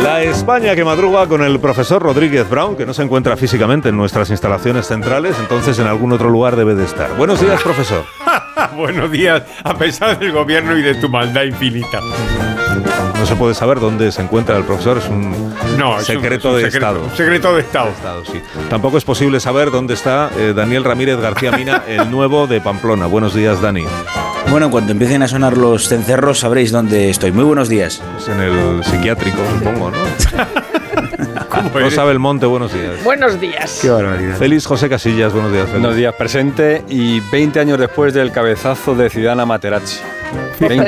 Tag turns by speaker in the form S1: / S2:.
S1: La España que madruga con el profesor Rodríguez Brown, que no se encuentra físicamente en nuestras instalaciones centrales, entonces en algún otro lugar debe de estar. Buenos días, profesor.
S2: Buenos días, a pesar del gobierno y de tu maldad infinita.
S1: No se puede saber dónde se encuentra el profesor, es un secreto de Estado.
S2: Un secreto de Estado.
S1: Sí. Tampoco es posible saber dónde está Daniel Ramírez García Mina, el nuevo de Pamplona. Buenos días, Dani.
S3: Bueno, en cuanto empiecen a sonar los cencerros sabréis dónde estoy. Muy buenos días.
S1: Es en el psiquiátrico, supongo, ¿no? Rosa Belmonte, buenos días.
S4: Buenos días.
S2: Qué barbaridad.
S1: Félix José Casillas, buenos días, Félix.
S5: Buenos días, presente y 20 años después del cabezazo de Zidane a Materazzi.